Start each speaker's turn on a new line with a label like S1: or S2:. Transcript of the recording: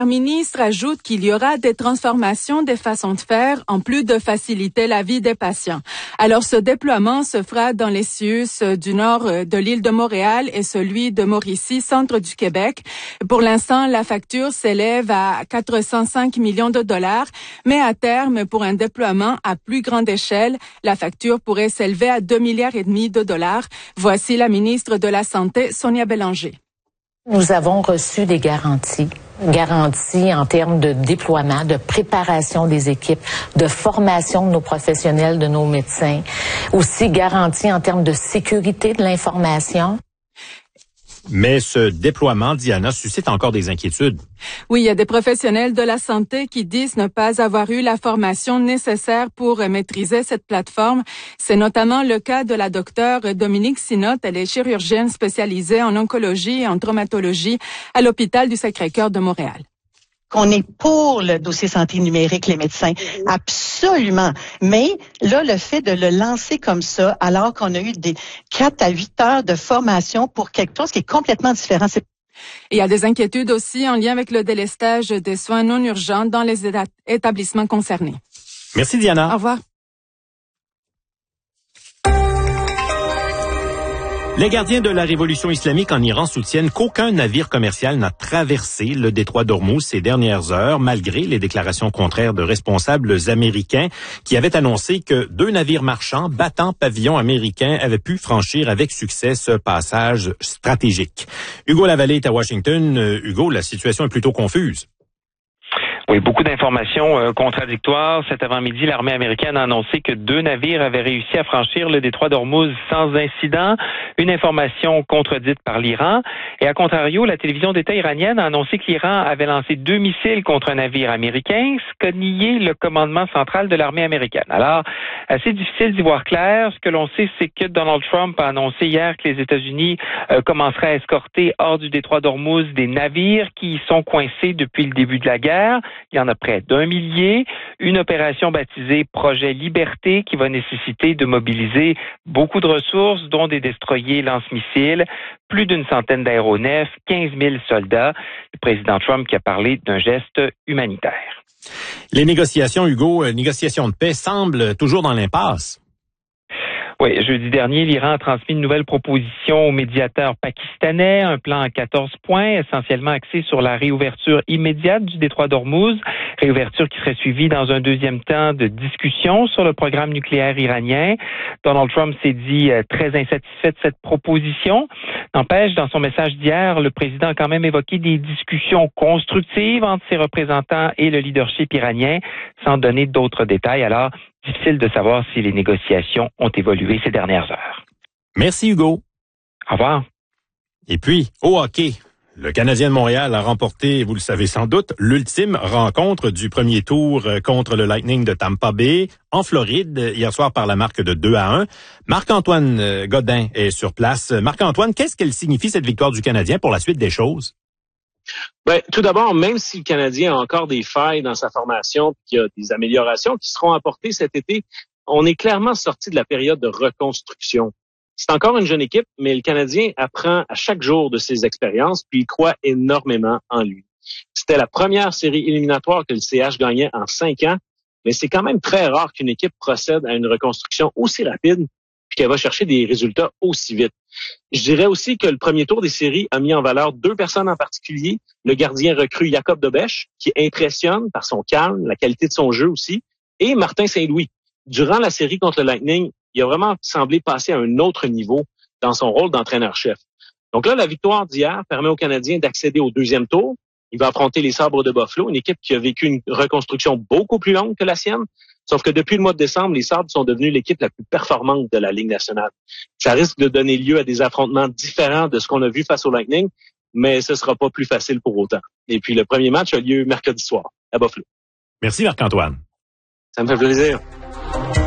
S1: Le ministre ajoute qu'il y aura des transformations des façons de faire en plus de faciliter la vie des patients. Alors ce déploiement se fera dans les CIUS du nord de l'île de Montréal et celui de Mauricie, centre du Québec. Pour l'instant, la facture s'élève à 405 millions de dollars, mais à terme, pour un déploiement à plus grande échelle, la facture pourrait s'élever à 2,5 milliards de dollars. Voici la ministre de la Santé, Sonia Bélanger.
S2: Nous avons reçu des garanties en termes de déploiement, de préparation des équipes, de formation de nos professionnels, de nos médecins, aussi garanties en termes de sécurité de l'information.
S3: Mais ce déploiement, Diana, suscite encore des inquiétudes.
S1: Oui, il y a des professionnels de la santé qui disent ne pas avoir eu la formation nécessaire pour maîtriser cette plateforme. C'est notamment le cas de la docteure Dominique Sinotte. Elle est chirurgienne spécialisée en oncologie et en traumatologie à l'hôpital du Sacré-Cœur de Montréal.
S4: Qu'on est pour le dossier santé numérique, les médecins. Absolument. Mais là, le fait de le lancer comme ça, alors qu'on a eu des 4 à 8 heures de formation pour quelque chose qui est complètement différent.
S1: Il y a des inquiétudes aussi en lien avec le délestage des soins non urgents dans les établissements concernés.
S3: Merci, Diana.
S1: Au revoir.
S3: Les gardiens de la révolution islamique en Iran soutiennent qu'aucun navire commercial n'a traversé le détroit d'Ormuz ces dernières heures, malgré les déclarations contraires de responsables américains qui avaient annoncé que 2 navires marchands battant pavillon américain avaient pu franchir avec succès ce passage stratégique. Hugo Lavallée est à Washington. Hugo, la situation est plutôt confuse.
S5: Oui, beaucoup d'informations contradictoires. Cet avant-midi, l'armée américaine a annoncé que 2 navires avaient réussi à franchir le détroit d'Ormuz sans incident. Une information contredite par l'Iran. Et à contrario, la télévision d'État iranienne a annoncé que l'Iran avait lancé 2 missiles contre un navire américain, ce qu'a nié le commandement central de l'armée américaine. Alors, assez difficile d'y voir clair. Ce que l'on sait, c'est que Donald Trump a annoncé hier que les États-Unis commenceraient à escorter hors du détroit d'Ormuz des navires qui y sont coincés depuis le début de la guerre. Il y en a près d'1 millier. Une opération baptisée Projet Liberté qui va nécessiter de mobiliser beaucoup de ressources, dont des destroyers lance-missiles, plus d'une centaine d'aéronefs, 15 000 soldats. Le président Trump qui a parlé d'un geste humanitaire.
S3: Les négociations, Hugo, négociations de paix semblent toujours dans l'impasse.
S5: Oui, jeudi dernier, l'Iran a transmis une nouvelle proposition au médiateur pakistanais, un plan à 14 points, essentiellement axé sur la réouverture immédiate du détroit d'Ormuz, réouverture qui serait suivie dans un deuxième temps de discussion sur le programme nucléaire iranien. Donald Trump s'est dit très insatisfait de cette proposition. N'empêche, dans son message d'hier, le président a quand même évoqué des discussions constructives entre ses représentants et le leadership iranien, sans donner d'autres détails. Alors, difficile de savoir si les négociations ont évolué ces dernières heures.
S3: Merci, Hugo.
S5: Au revoir.
S3: Et puis, au hockey, le Canadien de Montréal a remporté, vous le savez sans doute, l'ultime rencontre du premier tour contre le Lightning de Tampa Bay en Floride, hier soir par la marque de 2-1. Marc-Antoine Godin est sur place. Marc-Antoine, qu'est-ce qu'elle signifie cette victoire du Canadien pour la suite des choses?
S6: Tout d'abord, même si le Canadien a encore des failles dans sa formation, qu'il y a des améliorations qui seront apportées cet été, on est clairement sorti de la période de reconstruction. C'est encore une jeune équipe, mais le Canadien apprend à chaque jour de ses expériences, puis il croit énormément en lui. C'était la première série éliminatoire que le CH gagnait en 5 ans, mais c'est quand même très rare qu'une équipe procède à une reconstruction aussi rapide puis qu'elle va chercher des résultats aussi vite. Je dirais aussi que le premier tour des séries a mis en valeur 2 personnes en particulier. Le gardien recru Jacob Dobèche, qui impressionne par son calme, la qualité de son jeu aussi, et Martin Saint-Louis. Durant la série contre le Lightning, il a vraiment semblé passer à un autre niveau dans son rôle d'entraîneur-chef. Donc là, la victoire d'hier permet aux Canadiens d'accéder au 2e tour. Il va affronter les Sabres de Buffalo, une équipe qui a vécu une reconstruction beaucoup plus longue que la sienne. Sauf que depuis le mois de décembre, les Sabres sont devenus l'équipe la plus performante de la Ligue nationale. Ça risque de donner lieu à des affrontements différents de ce qu'on a vu face au Lightning, mais ce sera pas plus facile pour autant. Et puis le premier match a lieu mercredi soir à Buffalo.
S3: Merci Marc-Antoine.
S6: Ça me fait plaisir.